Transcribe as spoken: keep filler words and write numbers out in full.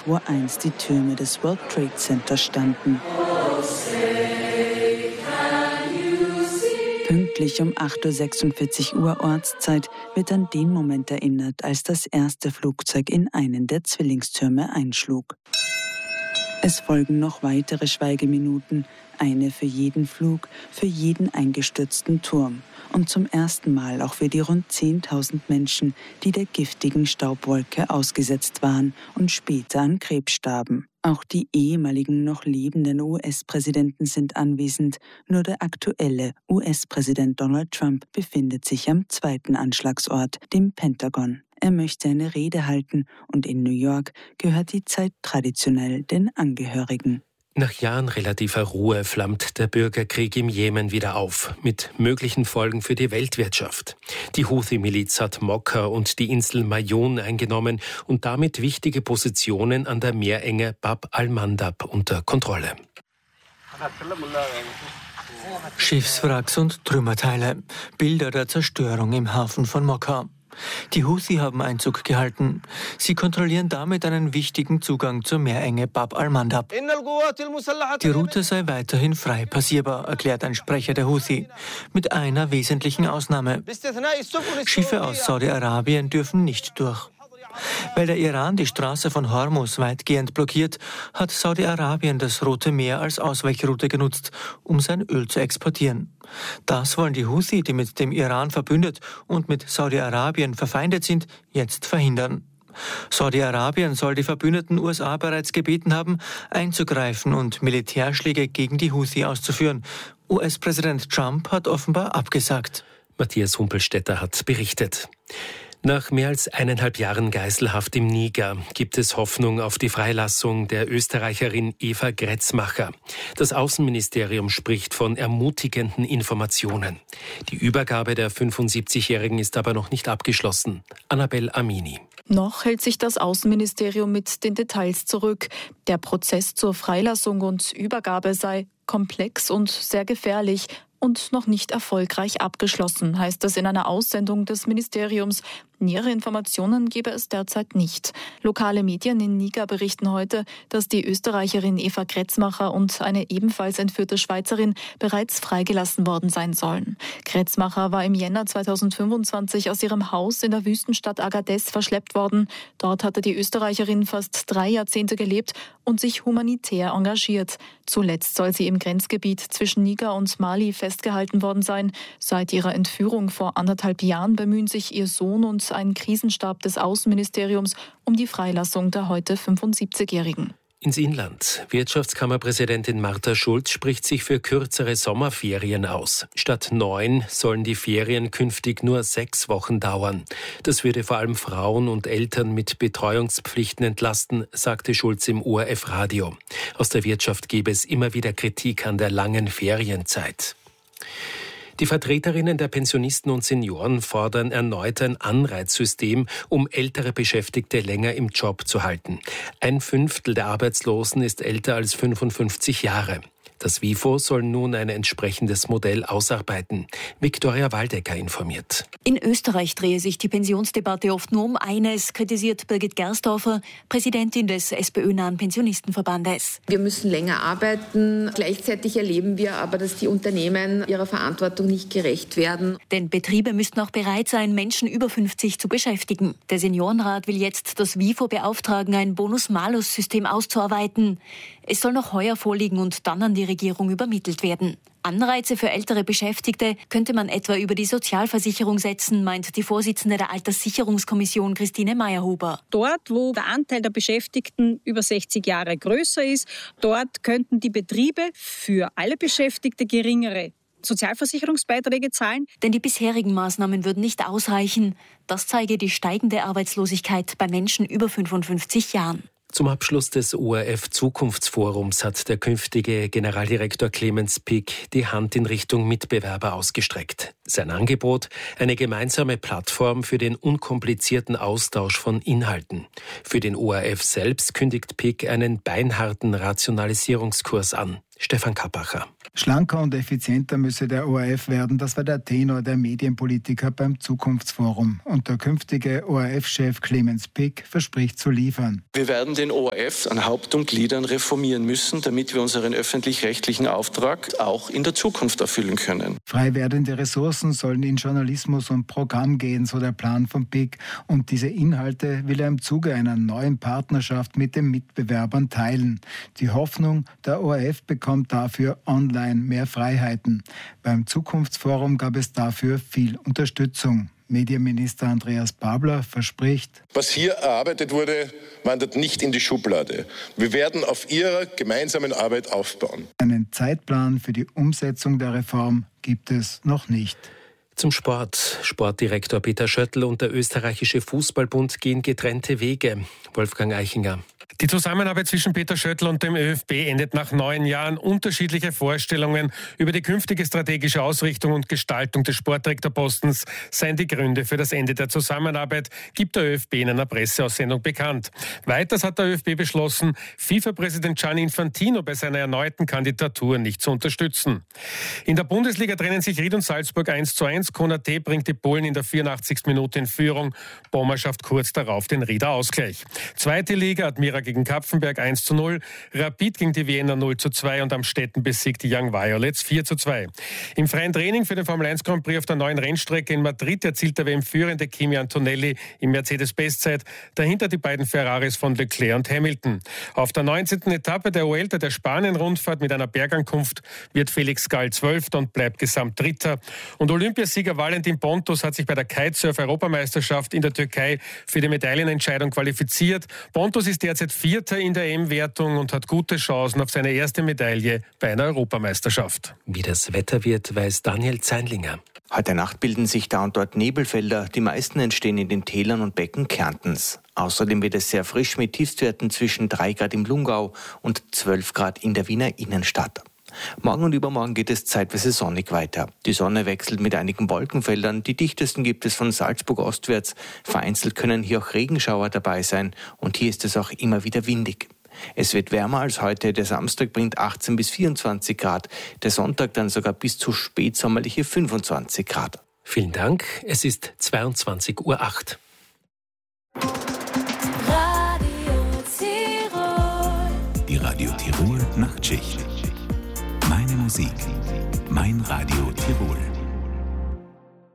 wo einst die Türme des World Trade Center standen. Pünktlich um acht Uhr sechsundvierzig Ortszeit wird an den Moment erinnert, als das erste Flugzeug in einen der Zwillingstürme einschlug. Es folgen noch weitere Schweigeminuten, eine für jeden Flug, für jeden eingestürzten Turm und zum ersten Mal auch für die rund zehntausend Menschen, die der giftigen Staubwolke ausgesetzt waren und später an Krebs starben. Auch die ehemaligen noch lebenden U S-Präsidenten sind anwesend, nur der aktuelle U S-Präsident Donald Trump befindet sich am zweiten Anschlagsort, dem Pentagon. Er möchte eine Rede halten und in New York gehört die Zeit traditionell den Angehörigen. Nach Jahren relativer Ruhe flammt der Bürgerkrieg im Jemen wieder auf, mit möglichen Folgen für die Weltwirtschaft. Die Houthi-Miliz hat Mokka und die Insel Mayun eingenommen und damit wichtige Positionen an der Meerenge Bab al-Mandab unter Kontrolle. Schiffswracks und Trümmerteile, Bilder der Zerstörung im Hafen von Mokka. Die Houthi haben Einzug gehalten. Sie kontrollieren damit einen wichtigen Zugang zur Meerenge Bab al-Mandab. Die Route sei weiterhin frei passierbar, erklärt ein Sprecher der Houthi. Mit einer wesentlichen Ausnahme. Schiffe aus Saudi-Arabien dürfen nicht durch. Weil der Iran die Straße von Hormuz weitgehend blockiert, hat Saudi-Arabien das Rote Meer als Ausweichroute genutzt, um sein Öl zu exportieren. Das wollen die Houthi, die mit dem Iran verbündet und mit Saudi-Arabien verfeindet sind, jetzt verhindern. Saudi-Arabien soll die verbündeten U S A bereits gebeten haben, einzugreifen und Militärschläge gegen die Houthi auszuführen. U S-Präsident Trump hat offenbar abgesagt. Matthias Humpelstädter hat berichtet. Nach mehr als eineinhalb Jahren Geiselhaft im Niger gibt es Hoffnung auf die Freilassung der Österreicherin Eva Gretzmacher. Das Außenministerium spricht von ermutigenden Informationen. Die Übergabe der fünfundsiebzigjährigen ist aber noch nicht abgeschlossen. Annabel Amini. Noch hält sich das Außenministerium mit den Details zurück. Der Prozess zur Freilassung und Übergabe sei komplex und sehr gefährlich und noch nicht erfolgreich abgeschlossen, heißt es in einer Aussendung des Ministeriums. Nähere Informationen gebe es derzeit nicht. Lokale Medien in Niger berichten heute, dass die Österreicherin Eva Gretzmacher und eine ebenfalls entführte Schweizerin bereits freigelassen worden sein sollen. Gretzmacher war im Jänner zweitausendfünfundzwanzig aus ihrem Haus in der Wüstenstadt Agadez verschleppt worden. Dort hatte die Österreicherin fast drei Jahrzehnte gelebt und sich humanitär engagiert. Zuletzt soll sie im Grenzgebiet zwischen Niger und Mali festgehalten worden sein. Seit ihrer Entführung vor anderthalb Jahren bemühen sich ihr Sohn und ein Krisenstab des Außenministeriums um die Freilassung der heute fünfundsiebzigjährigen. Ins Inland. Wirtschaftskammerpräsidentin Martha Schulz spricht sich für kürzere Sommerferien aus. Statt neun sollen die Ferien künftig nur sechs Wochen dauern. Das würde vor allem Frauen und Eltern mit Betreuungspflichten entlasten, sagte Schulz im O R F-Radio. Aus der Wirtschaft gebe es immer wieder Kritik an der langen Ferienzeit. Die Vertreterinnen der Pensionisten und Senioren fordern erneut ein Anreizsystem, um ältere Beschäftigte länger im Job zu halten. Ein Fünftel der Arbeitslosen ist älter als fünfundfünfzig Jahre. Das WIFO soll nun ein entsprechendes Modell ausarbeiten. Viktoria Waldecker informiert. In Österreich drehe sich die Pensionsdebatte oft nur um eines, kritisiert Birgit Gersdorfer, Präsidentin des SPÖ-nahen Pensionistenverbandes. Wir müssen länger arbeiten. Gleichzeitig erleben wir aber, dass die Unternehmen ihrer Verantwortung nicht gerecht werden. Denn Betriebe müssten auch bereit sein, Menschen über fünfzig zu beschäftigen. Der Seniorenrat will jetzt das WIFO beauftragen, ein Bonus-Malus-System auszuarbeiten. Es soll noch heuer vorliegen und dann an die Regierung übermittelt werden. Anreize für ältere Beschäftigte könnte man etwa über die Sozialversicherung setzen, meint die Vorsitzende der Alterssicherungskommission Christine Meyerhuber. Dort, wo der Anteil der Beschäftigten über sechzig Jahre größer ist, dort könnten die Betriebe für alle Beschäftigte geringere Sozialversicherungsbeiträge zahlen. Denn die bisherigen Maßnahmen würden nicht ausreichen. Das zeige die steigende Arbeitslosigkeit bei Menschen über fünfundfünfzig Jahren. Zum Abschluss des O R F-Zukunftsforums hat der künftige Generaldirektor Clemens Pick die Hand in Richtung Mitbewerber ausgestreckt. Sein Angebot: eine gemeinsame Plattform für den unkomplizierten Austausch von Inhalten. Für den O R F selbst kündigt Pick einen beinharten Rationalisierungskurs an. Stefan Kappacher. Schlanker und effizienter müsse der O R F werden, das war der Tenor der Medienpolitiker beim Zukunftsforum. Und der künftige O R F-Chef Clemens Pick verspricht zu liefern. Wir werden den O R F an Haupt und Gliedern reformieren müssen, damit wir unseren öffentlich-rechtlichen Auftrag auch in der Zukunft erfüllen können. Frei werdende Ressourcen sollen in Journalismus und Programm gehen, so der Plan von Pick. Und diese Inhalte will er im Zuge einer neuen Partnerschaft mit den Mitbewerbern teilen. Die Hoffnung, der O R F bekommt dafür online mehr Freiheiten. Beim Zukunftsforum gab es dafür viel Unterstützung. Medienminister Andreas Babler verspricht: Was hier erarbeitet wurde, wandert nicht in die Schublade. Wir werden auf ihrer gemeinsamen Arbeit aufbauen. Einen Zeitplan für die Umsetzung der Reform gibt es noch nicht. Zum Sport. Sportdirektor Peter Schöttl und der österreichische Fußballbund gehen getrennte Wege. Wolfgang Eichinger. Die Zusammenarbeit zwischen Peter Schöttl und dem ÖFB endet nach neun Jahren. Unterschiedliche Vorstellungen über die künftige strategische Ausrichtung und Gestaltung des Sportdirektorpostens seien die Gründe für das Ende der Zusammenarbeit, gibt der ÖFB in einer Presseaussendung bekannt. Weiters hat der ÖFB beschlossen, FIFA-Präsident Gianni Infantino bei seiner erneuten Kandidatur nicht zu unterstützen. In der Bundesliga trennen sich Ried und Salzburg eins zu eins. Konate bringt die Polen in der vierundachtzigsten Minute in Führung. Bommer schafft kurz darauf den Rieder Ausgleich. Zweite Liga, Admira gegen Kapfenberg eins zu null, Rapid gegen die Wiener null zu zwei und Amstetten besiegt die Young Violets vier zu zwei. Im freien Training für den Formel eins Grand Prix auf der neuen Rennstrecke in Madrid erzielt der W M-führende Kimi Antonelli im Mercedes-Bestzeit, dahinter die beiden Ferraris von Leclerc und Hamilton. Auf der neunzehnten Etappe der Vuelta der Spanien-Rundfahrt mit einer Bergankunft wird Felix Gall Zwölfter und bleibt gesamt Dritter. Und Olympiasieger Valentin Pontus hat sich bei der Kitesurf-Europameisterschaft in der Türkei für die Medaillenentscheidung qualifiziert. Pontus ist derzeit Vierter in der E M-Wertung und hat gute Chancen auf seine erste Medaille bei einer Europameisterschaft. Wie das Wetter wird, weiß Daniel Zeinlinger. Heute Nacht bilden sich da und dort Nebelfelder. Die meisten entstehen in den Tälern und Becken Kärntens. Außerdem wird es sehr frisch mit Tiefstwerten zwischen drei Grad im Lungau und zwölf Grad in der Wiener Innenstadt. Morgen und übermorgen geht es zeitweise sonnig weiter. Die Sonne wechselt mit einigen Wolkenfeldern. Die dichtesten gibt es von Salzburg ostwärts. Vereinzelt können hier auch Regenschauer dabei sein. Und hier ist es auch immer wieder windig. Es wird wärmer als heute. Der Samstag bringt achtzehn bis vierundzwanzig Grad. Der Sonntag dann sogar bis zu spätsommerliche fünfundzwanzig Grad. Vielen Dank. Es ist zweiundzwanzig Uhr acht. Die Radio Tirol Nachtschicht. Meine Musik, mein Radio Tirol.